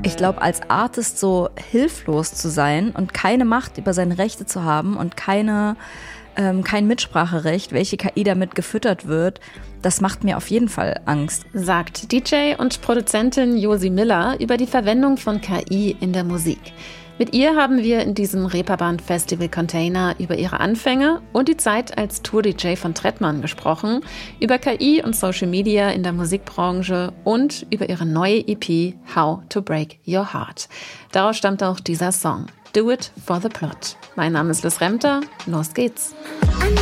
Ich glaube, als Artist so hilflos zu sein und keine Macht über seine Rechte zu haben und kein Mitspracherecht, welche KI damit gefüttert wird, das macht mir auf jeden Fall Angst. Sagt DJ und Produzentin Josie Miller über die Verwendung von KI in der Musik. Mit ihr haben wir in diesem Reeperbahn-Festival-Container über ihre Anfänge und die Zeit als Tour-DJ von Trettmann gesprochen, über KI und Social Media in der Musikbranche und über ihre neue EP How to Break Your Heart. Daraus stammt auch dieser Song, Do It for the Plot. Mein Name ist Liz Remter, los geht's.